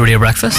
Radio Breakfast.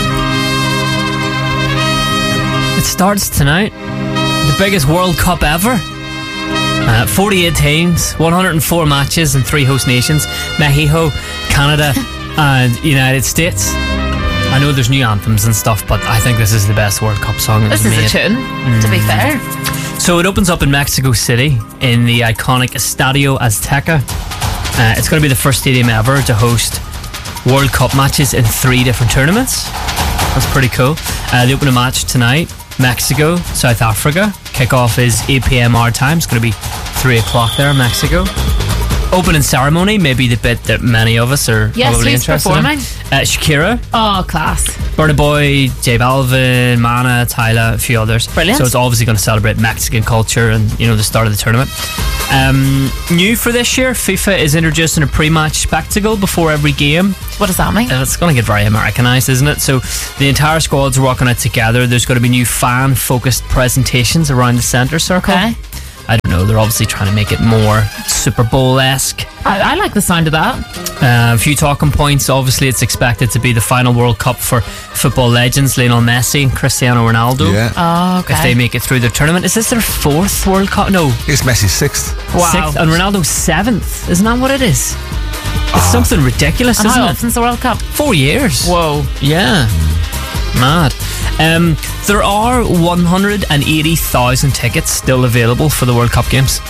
It starts tonight. The biggest World Cup ever. 48 teams, 104 matches in 3 host nations: Mexico, Canada and United States. I know there's new anthems and stuff, but I think this is the best World Cup song that's made. This is a tune, to be fair. So it opens up in Mexico City in the iconic Estadio Azteca. It's going to be the first stadium ever to host World Cup matches in 3 different tournaments. That's pretty cool. They open a match tonight. Mexico, South Africa. Kickoff is 8 p.m. our time. It's going to be 3 o'clock there in Mexico. Opening ceremony, maybe the bit that many of us are probably interested performing? in. Shakira. Oh, class. Burna Boy, J Balvin, Mana, Tyla, a few others. Brilliant. So it's obviously going to celebrate Mexican culture and, you know, the start of the tournament. New for this year, FIFA is introducing a pre-match spectacle before every game. What does that mean? It's going to get very Americanized, isn't it? So the entire squad's working it together. There's going to be new fan-focused presentations around the centre circle. Okay. I don't know, they're obviously trying to make it more Super Bowl-esque. I like the sound of that. A few talking points. Obviously, it's expected to be the final World Cup for football legends Lionel Messi and Cristiano Ronaldo. Yeah. Oh, okay. If they make it through their tournament. Is this their 4th World Cup? No. It's Messi's 6th. Wow. 6th, and Ronaldo's 7th. Isn't that what it is? It's something ridiculous, And isn't how it? often's the World Cup? 4 years. Whoa. Yeah. Mad. There are 180,000 tickets still available for the World Cup games.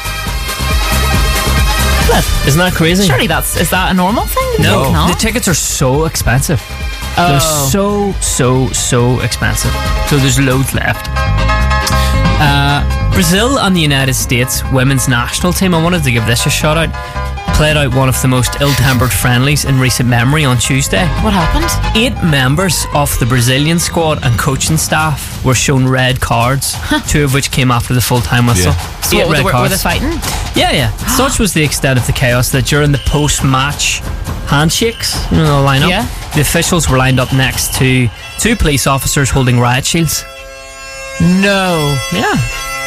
Isn't that crazy? Surely is that a normal thing? No, Not? the tickets are so expensive. They're so expensive. So there's loads left. Brazil and the United States women's national team, I wanted to give this a shout out, played out one of the most ill-tempered friendlies in recent memory on Tuesday. What happened? 8 members of the Brazilian squad and coaching staff were shown red cards, 2 of which came after the full-time whistle. Yeah. So 8 red were cards. they fighting? Yeah. Such was the extent of the chaos that during the post-match handshakes, you know, the line-up, Yeah. the officials were lined up next to 2 police officers holding riot shields. No. Yeah.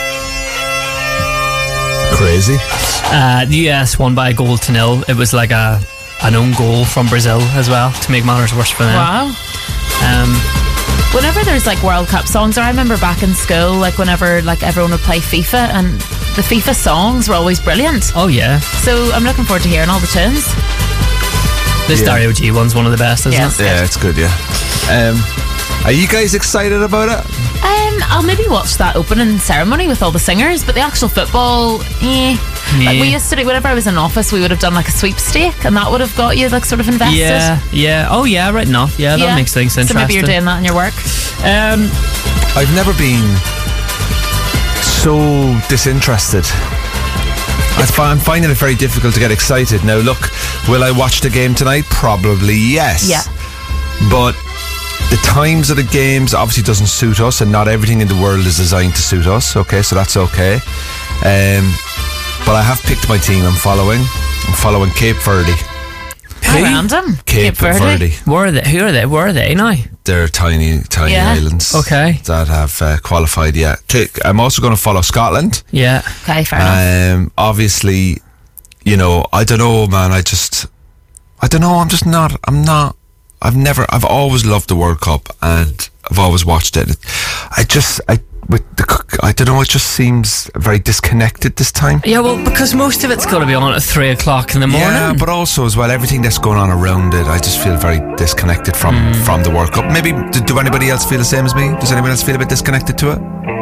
Crazy. The US won by a goal to 0. It was like an own goal from Brazil as well, to make matters worse for them. Wow. Whenever there's like World Cup songs, or I remember back in school, like whenever like everyone would play FIFA, and the FIFA songs were always brilliant. Oh yeah. So I'm looking forward to hearing all the tunes. This Dario G one's one of the best, isn't Yes. it? Yeah, it's good, yeah. Are you guys excited about it? I'll maybe watch that opening ceremony with all the singers, but the actual football, Like we used to do, whenever I was in office, we would have done like a sweepstake, and that would have got you like sort of invested. Yeah. Oh yeah, right enough. Yeah, that makes things interesting. So maybe you're doing that in your work. I've never been so disinterested. I'm finding it very difficult to get excited. Now look, will I watch the game tonight? Probably yes. Yeah. But the times of the games obviously doesn't suit us, and not everything in the world is designed to suit us. Okay, so that's okay. But I have picked my team. I'm following Cape Verde. Random. Cape Verde. Where are they? Who are they? Where are they now? They're tiny islands. Okay. That have qualified yet. I'm also going to follow Scotland. Yeah. Okay, fair enough. Obviously, you know, I don't know, man. I don't know. I've always loved the World Cup, and I've always watched it. I don't know, it just seems very disconnected this time. Yeah, well, because most of it's going to be on at 3 o'clock in the morning. Yeah, but also as well, everything that's going on around it, I just feel very disconnected from the World Cup. Maybe, do anybody else feel the same as me? Does anybody else feel a bit disconnected to it?